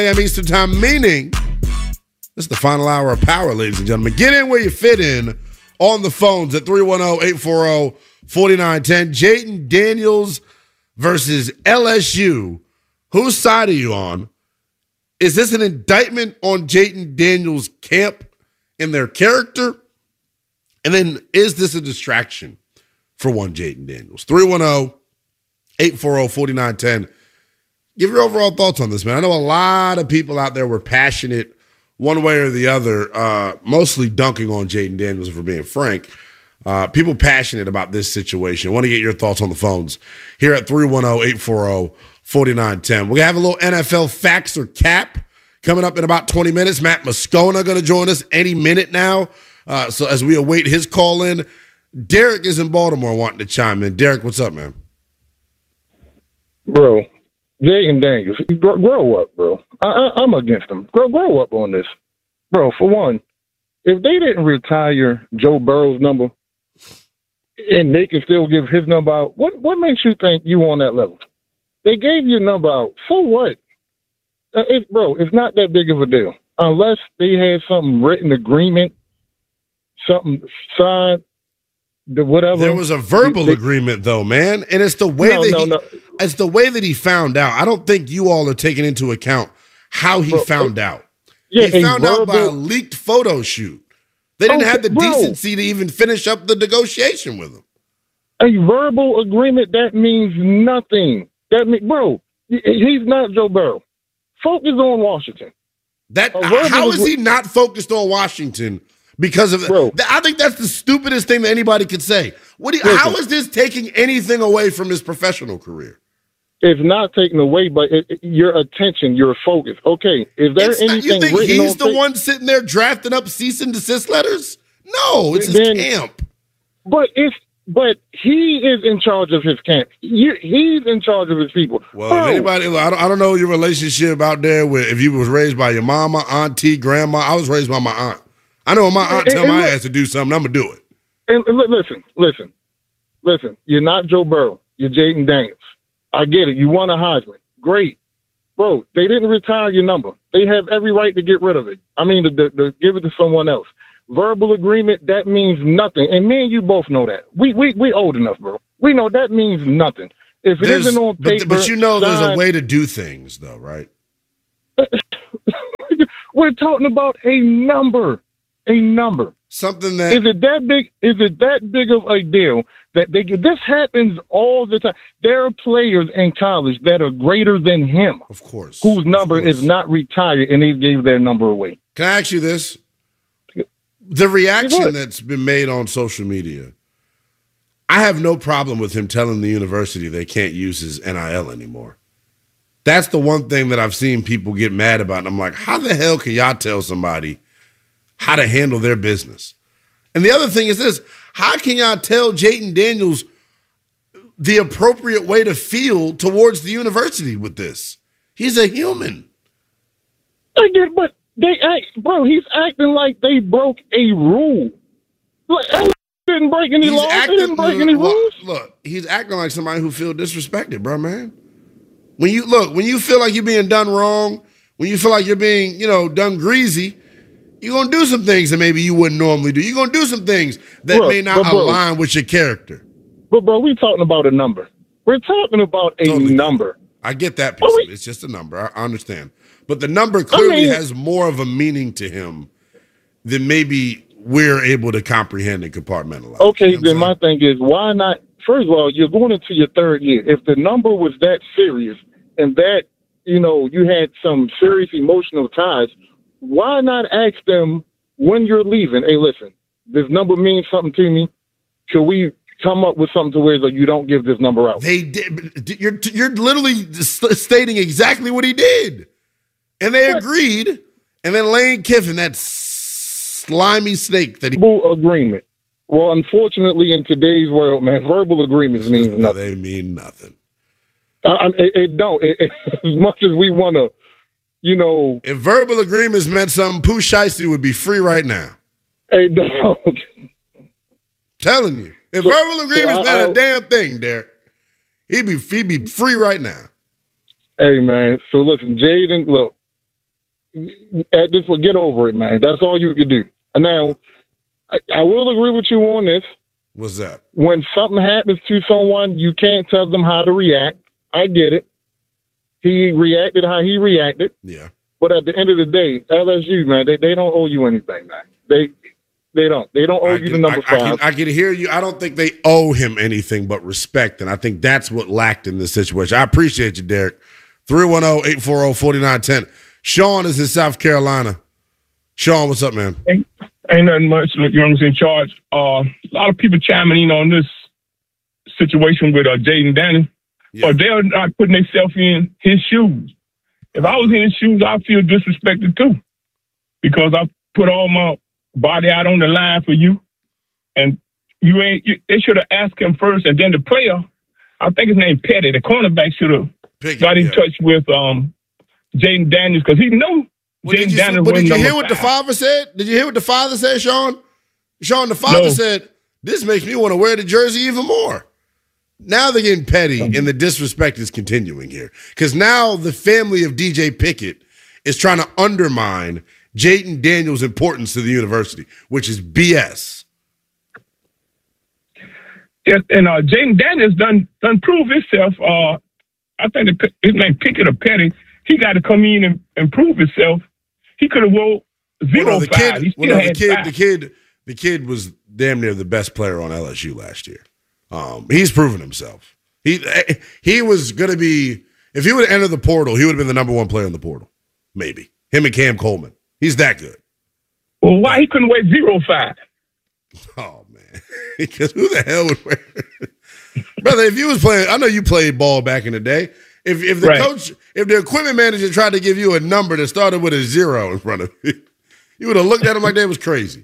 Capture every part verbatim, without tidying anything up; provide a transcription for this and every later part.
a m Eastern Time, meaning this is the final hour of Power, ladies and gentlemen. Get in where you fit in on the phones at three one zero, eight four zero, four nine one zero. Jayden Daniels versus L S U. Whose side are you on? Is this an indictment on Jayden Daniels' camp and their character? And then is this a distraction for one Jayden Daniels? three one zero, eight four zero, four nine one zero. Give your overall thoughts on this, man. I know a lot of people out there were passionate one way or the other, uh, mostly dunking on Jayden Daniels, if we're being frank. Uh, people passionate about this situation. I want to get your thoughts on the phones here at three one zero, eight four zero, four nine one zero. We're going to have a little N F L facts or cap coming up in about twenty minutes. Matt Moscona going to join us any minute now. Uh, so as we await his call in, Derek is in Baltimore wanting to chime in. Derek, what's up, man? Bro, Jayden Daniels, grow, grow up, bro. I, I, I'm against him. Grow, grow up on this. Bro, for one, if they didn't retire Joe Burrow's number and they can still give his number out, what, what makes you think you on that level? They gave your number out. So what? Uh, it, bro, it's not that big of a deal. Unless they had something written agreement, something signed, the whatever. There was a verbal they, agreement, though, man, and it's the way no, that no, he, no. it's the way that he found out. I don't think you all are taking into account how he bro, found uh, out. Yeah, he found verbal, out by a leaked photo shoot. They didn't okay, have the bro. decency to even finish up the negotiation with him. A verbal agreement, that means nothing. That mean, bro, he's not Joe Burrow. Focus on Washington. That how is he not focused on Washington? Because of bro, I think that's the stupidest thing that anybody could say. What? Do you, how is this taking anything away from his professional career? It's not taken away, but it, it, your attention, your focus. Okay, is there it's anything? Not, you think he's the tape? one sitting there drafting up cease and desist letters? No, it's his then, camp. But it's but he is in charge of his camp. You, he's in charge of his people. Well, if anybody, I don't, I don't know your relationship out there with if you was raised by your mama, auntie, grandma. I was raised by my aunt. I know when my aunt and, tell and my look, ass to do something, I'm gonna do it. And, and listen, listen, listen. You're not Joe Burrow. You're Jayden Daniels. I get it. You won a Heisman. Great. Bro, they didn't retire your number. They have every right to get rid of it. I mean, to, to, to give it to someone else. Verbal agreement, that means nothing. And me and you both know that. We we we old enough, bro. We know that means nothing. If it there's, isn't on paper, but, but you know signed, there's a way to do things, though, right? We're talking about a number. A number. Something that is it that big? Is it that big of a deal that they? This happens all the time. There are players in college that are greater than him, of course, whose number course. is not retired, and they gave their number away. Can I ask you this? The reaction that's been made on social media, I have no problem with him telling the university they can't use his N I L anymore. That's the one thing that I've seen people get mad about. And I'm like, how the hell can y'all tell somebody how to handle their business? And the other thing is this, how can y'all tell Jayden Daniels the appropriate way to feel towards the university with this? He's a human. I get, but they act, bro, he's acting like they broke a rule. Like, I didn't break any laws. They didn't break any rules. Look, he's acting like somebody who feels disrespected, bro, man. When you look, when you feel like you're being done wrong, when you feel like you're being, you know, done greasy, you're going to do some things that maybe you wouldn't normally do. You're going to do some things that bro, may not bro, align with your character. But, bro, we're talking about a number. We're talking about a totally number. I get that piece we, of it. It's just a number. I, I understand. But the number clearly I mean, has more of a meaning to him than maybe we're able to comprehend and compartmentalize. Okay, you know then my thing is, why not? First of all, you're going into your third year. If the number was that serious and that, you know, you had some serious emotional ties, why not ask them when you're leaving, hey, listen, this number means something to me. Should we come up with something to where you don't give this number out? They did. You're, you're literally stating exactly what he did. And they what? agreed. And then Lane Kiffin, that slimy snake that he... Verbal agreement. Well, unfortunately, in today's world, man, verbal agreements mean nothing. They mean nothing. I, it, it don't. It, it, as much as we want to, you know... If verbal agreements meant something, Pooh Shiesty would be free right now. Hey, dog. Telling you. If so, verbal agreements so meant a damn thing, Derek, he'd be, he'd be free right now. Hey, man. So, listen, Jayden, look, at this point, get over it, man. That's all you can do. And now, I, I will agree with you on this. What's that? When something happens to someone, you can't tell them how to react. I get it. He reacted how he reacted. Yeah. But at the end of the day, L S U, man, they, they don't owe you anything, man. They they don't. They don't owe I you can, the number I, I five. can, I can hear you. I don't think they owe him anything but respect, and I think that's what lacked in this situation. I appreciate you, Derek. three one zero, eight four zero, four nine one zero. Sean is in South Carolina. Sean, what's up, man? Ain't, ain't nothing much. You know what I'm saying? Charge. Uh, a lot of people chiming in on this situation with uh, Jaden Daniels, Yeah. but they're not putting themselves in his shoes. If I was in his shoes, I'd feel disrespected too, because I put all my body out on the line for you, and you ain't. You, they should have asked him first, and then the player, I think his name Petty, the cornerback, should have got in yeah. touch with um, Jaden Daniels, because he knew Well, did Jaden you, Daniels but was did you number hear what the five. father said? Did you hear what the father said, Sean? Sean, the father No. said, this makes me want to wear the jersey even more. Now they're getting petty, and the disrespect is continuing here. Because now the family of D J Pickett is trying to undermine Jaden Daniels' importance to the university, which is B S. Yes, and uh, Jaden Daniels done done prove himself. Uh, I think the, his name Pickett or Petty. He got to come in and, and prove himself. He could have won zero Well, no, the five. kid, He well, still no, the had kid, five. the kid, the kid was damn near the best player on L S U last year. Um, he's proven himself. He he was going to be, if he would have entered the portal, he would have been the number one player in the portal. Maybe. Him and Cam Coleman. He's that good. Well, why he couldn't wear zero five? Oh, man. Because who the hell would wear Brother, if you was playing, I know you played ball back in the day. If if the Right. coach, if the equipment manager tried to give you a number that started with a zero in front of you, you would have looked at him like they was crazy.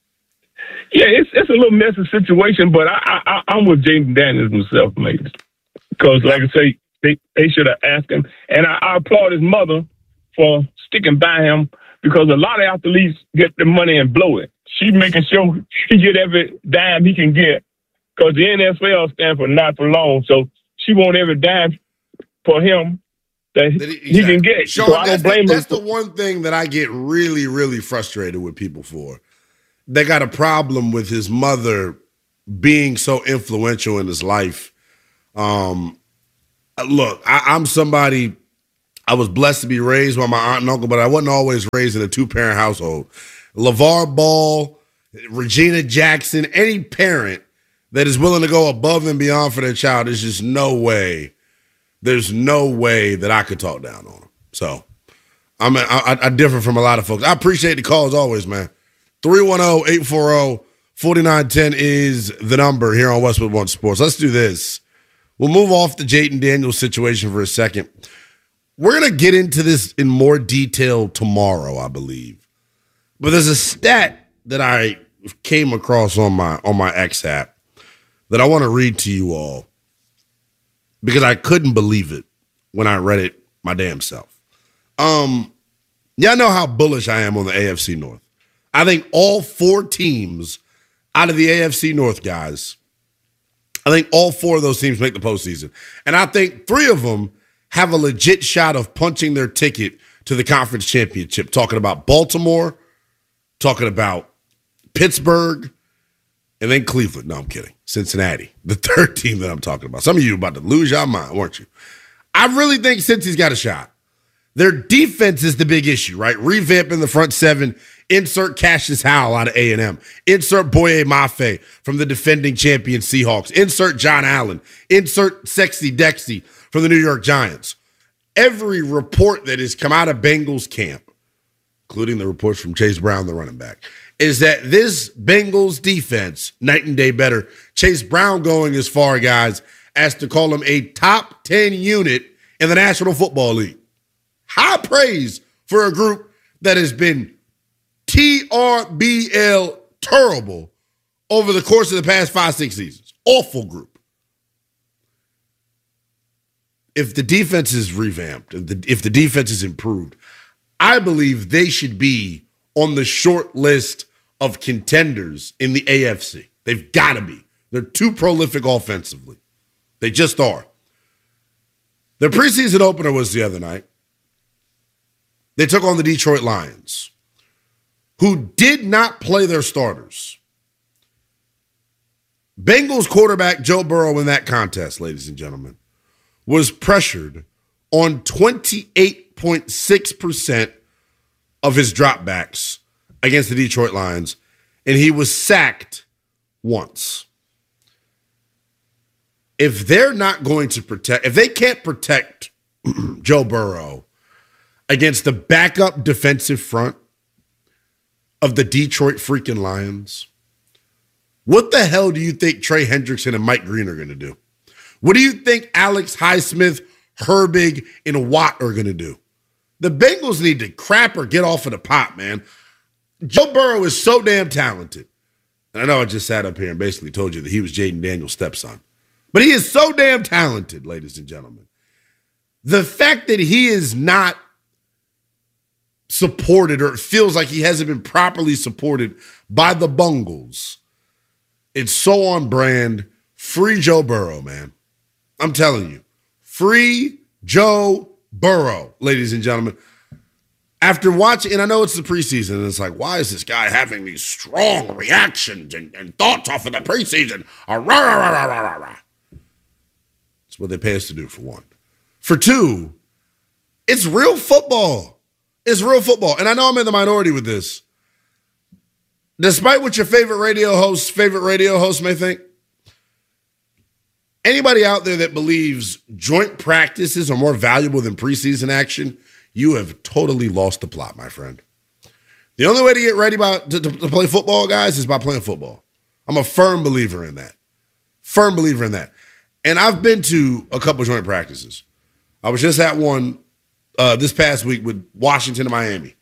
Yeah, it's it's a little messy situation, but I, I I'm with Jaden Daniels himself, maybe, because like I say, they they should have asked him, and I, I applaud his mother for sticking by him, because a lot of athletes get the money and blow it. She's making sure he get every dime he can get, because the N F L stands for not for long, so she want every dime for him that he, That he- he can get. Sean, so I that's, don't blame the, him. that's the one thing that I get really, really frustrated with people for. They got a problem with his mother being so influential in his life. Um, look, I, I'm somebody, I was blessed to be raised by my aunt and uncle, but I wasn't always raised in a two-parent household. LeVar Ball, Regina Jackson, any parent that is willing to go above and beyond for their child, there's just no way, there's no way that I could talk down on them. So I'm a, I, I differ from a lot of folks. I appreciate the call as always, man. three one zero, eight four zero, four nine one zero is the number here on Westwood One Sports. Let's do this. We'll move off the Jaden Daniels situation for a second. We're going to get into this in more detail tomorrow, I believe. But there's a stat that I came across on my on my X app that I want to read to you all, because I couldn't believe it when I read it my damn self. Um, y'all know how bullish I am on the A F C North. I think all four teams out of the A F C North, guys, I think all four of those teams make the postseason. And I think three of them have a legit shot of punching their ticket to the conference championship. Talking about Baltimore, talking about Pittsburgh, and then Cleveland. No, I'm kidding. Cincinnati, the third team that I'm talking about. Some of you are about to lose your mind, weren't you? I really think Cincy's got a shot. Their defense is the big issue, right? Revamping the front seven. Insert Cassius Howell out of A and M. Insert Boye Mafe from the defending champion Seahawks. Insert John Allen. Insert Sexy Dexy from the New York Giants. Every report that has come out of Bengals camp, including the reports from Chase Brown, the running back, is that this Bengals defense, night and day better. Chase Brown going as far, guys, as to call him a top ten unit in the National Football League. High praise for a group that has been T R B L terrible over the course of the past five, six seasons. Awful group. If the defense is revamped, if the, if the defense is improved, I believe they should be on the short list of contenders in the A F C. They've got to be. They're too prolific offensively. They just are. Their preseason opener was the other night. They took on the Detroit Lions, who did not play their starters. Bengals quarterback Joe Burrow in that contest, ladies and gentlemen, was pressured on twenty-eight point six percent of his dropbacks against the Detroit Lions, and he was sacked once. If they're not going to protect, if they can't protect Joe Burrow against the backup defensive front of the Detroit freaking Lions, what the hell do you think Trey Hendrickson and Mike Green are going to do? What do you think Alex Highsmith, Herbig, and Watt are going to do? The Bengals need to crap or get off of the pot, man. Joe Burrow is so damn talented. And I know I just sat up here and basically told you that he was Jaden Daniels' stepson. But he is so damn talented, ladies and gentlemen. The fact that he is not supported, or it feels like he hasn't been properly supported by the Bungles, it's so on brand. Free Joe Burrow, man. I'm telling you. Free Joe Burrow, ladies and gentlemen. After watching, and I know it's the preseason, and it's like, why is this guy having these strong reactions and, and thoughts off of the preseason? Ah, rah, rah, rah, rah, rah, rah. It's what they pay us to do, for one. For two, it's real football. It's real football. And I know I'm in the minority with this. Despite what your favorite radio host, favorite radio host may think, anybody out there that believes joint practices are more valuable than preseason action, you have totally lost the plot, my friend. The only way to get ready by, to, to, to play football, guys, is by playing football. I'm a firm believer in that. Firm believer in that. And I've been to a couple joint practices. I was just at one uh, this past week with Washington and Miami.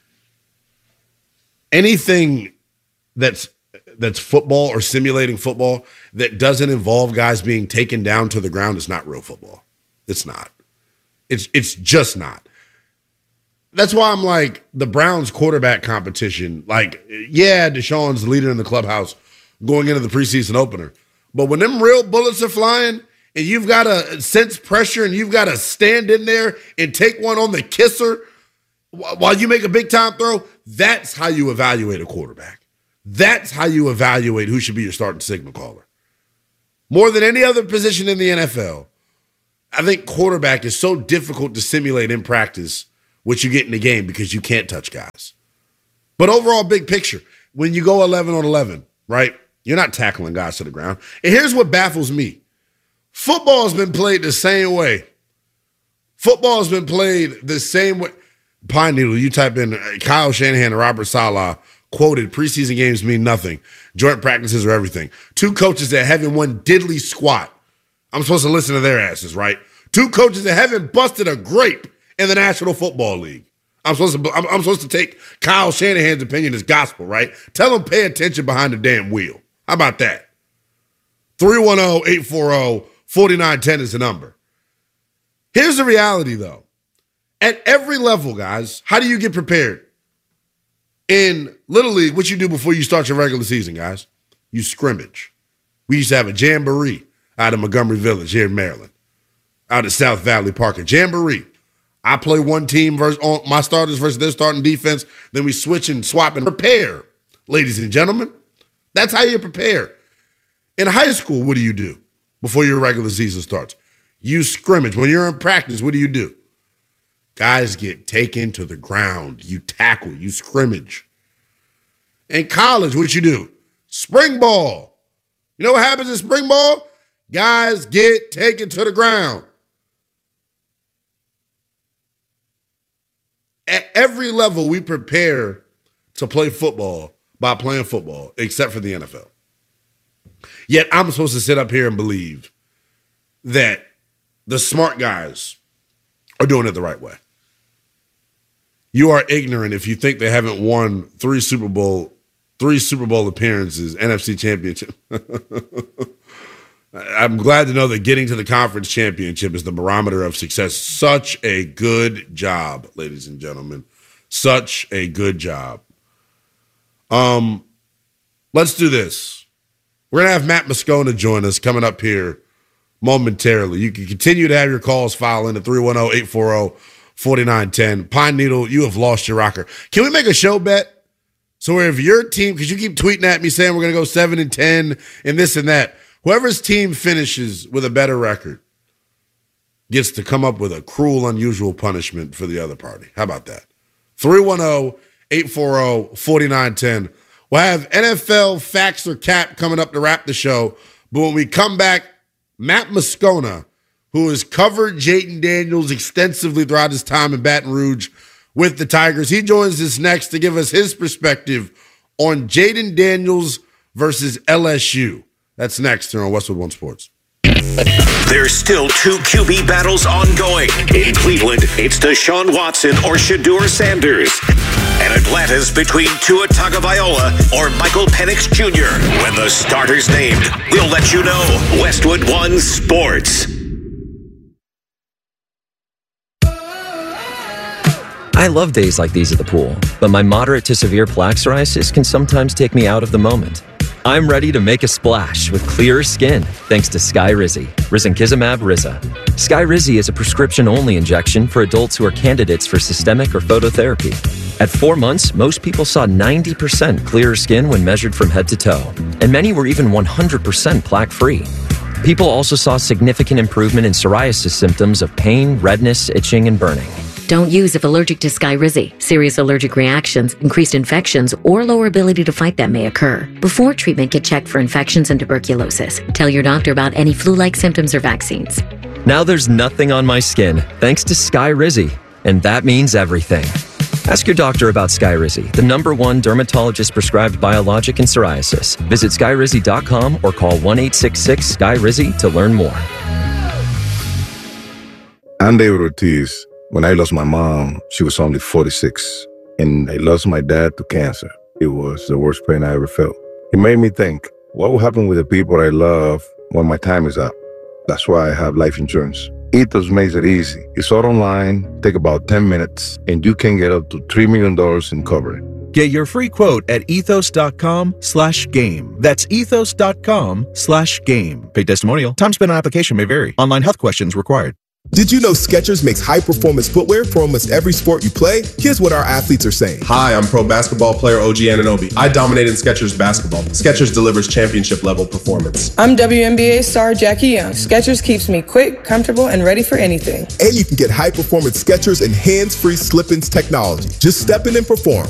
Anything that's that's football or simulating football that doesn't involve guys being taken down to the ground is not real football. It's not. It's it's just not. That's why I'm like, the Browns quarterback competition, like, yeah, Deshaun's leader in the clubhouse going into the preseason opener. But when them real bullets are flying and you've got to sense pressure and you've got to stand in there and take one on the kisser while you make a big-time throw, that's how you evaluate a quarterback. That's how you evaluate who should be your starting signal caller. More than any other position in the N F L, I think quarterback is so difficult to simulate in practice what you get in the game because you can't touch guys. But overall, big picture, when you go eleven on eleven, right, you're not tackling guys to the ground. And here's what baffles me. Football has been played the same way. Football has been played the same way. Pine Needle, you type in Kyle Shanahan and Robert Saleh quoted, preseason games mean nothing. Joint practices are everything. Two coaches that haven't won diddly squat. I'm supposed to listen to their asses, right? Two coaches that haven't busted a grape in the National Football League. I'm supposed to I'm, I'm supposed to take Kyle Shanahan's opinion as gospel, right? Tell them pay attention behind the damn wheel. How about that? three one zero, eight four zero, four nine one zero is the number. Here's the reality, though. At every level, guys, how do you get prepared? In Little League, what you do before you start your regular season, guys? You scrimmage. We used to have a jamboree out of Montgomery Village here in Maryland, out at South Valley Park. A jamboree. I play one team versus on my starters versus their starting defense. Then we switch and swap and prepare, ladies and gentlemen. That's how you prepare. In high school, what do you do before your regular season starts? You scrimmage. When you're in practice, what do you do? Guys get taken to the ground. You tackle. You scrimmage. In college, what you do? Spring ball. You know what happens in spring ball? Guys get taken to the ground. At every level, we prepare to play football by playing football, except for the N F L. Yet I'm supposed to sit up here and believe that the smart guys are doing it the right way. You are ignorant if you think they haven't won three Super Bowl, three Super Bowl appearances, N F C championship. I'm glad to know that getting to the conference championship is the barometer of success. Such a good job, ladies and gentlemen. Such a good job. Um, let's do this. We're going to have Matt Moscona join us coming up here momentarily. You can continue to have your calls file in at three one zero, eight four zero, forty-nine ten. Pine Needle, you have lost your rocker. Can we make a show bet? So if your team, because you keep tweeting at me saying we're going to go seven and ten and this and that, whoever's team finishes with a better record gets to come up with a cruel, unusual punishment for the other party. How about that? three one zero, eight four zero, four nine one zero. We'll have N F L Facts or Cap coming up to wrap the show. But when we come back, Matt Moscona, who has covered Jayden Daniels extensively throughout his time in Baton Rouge with the Tigers, he joins us next to give us his perspective on Jayden Daniels versus L S U. That's next here on Westwood One Sports. There's still two Q B battles ongoing. In Cleveland, it's Deshaun Watson or Shedeur Sanders. And Atlanta's between Tua Tagovailoa or Michael Penix Junior When the starter's named, we'll let you know. Westwood One Sports. I love days like these at the pool, but my moderate to severe plaque psoriasis can sometimes take me out of the moment. I'm ready to make a splash with clearer skin thanks to Skyrizi, risankizumab Riza. Skyrizi is a prescription-only injection for adults who are candidates for systemic or phototherapy. At four months, most people saw ninety percent clearer skin when measured from head to toe, and many were even one hundred percent plaque-free. People also saw significant improvement in psoriasis symptoms of pain, redness, itching, and burning. Don't use if allergic to Skyrizi. Serious allergic reactions, increased infections, or lower ability to fight them may occur. Before treatment, get checked for infections and tuberculosis. Tell your doctor about any flu-like symptoms or vaccines. Now there's nothing on my skin thanks to Skyrizi, and that means everything. Ask your doctor about Skyrizi, the number one dermatologist-prescribed biologic in psoriasis. Visit skyrizi dot com or call one eight six six S K Y R I Z Y to learn more. I'm David Ortiz. When I lost my mom, she was only forty-six, and I lost my dad to cancer. It was the worst pain I ever felt. It made me think, what will happen with the people I love when my time is up? That's why I have life insurance. Ethos makes it easy. It's all online, take about ten minutes, and you can get up to three million dollars in coverage. Get your free quote at ethos.com slash game. That's ethos.com slash game. Paid testimonial. Time spent on application may vary. Online health questions required. Did you know Skechers makes high-performance footwear for almost every sport you play? Here's what our athletes are saying. Hi, I'm pro basketball player O G Anunoby. I dominated Skechers basketball. Skechers delivers championship-level performance. I'm W N B A star Jackie Young. Skechers keeps me quick, comfortable, and ready for anything. And you can get high-performance Skechers and hands-free slip-ins technology. Just step in and perform.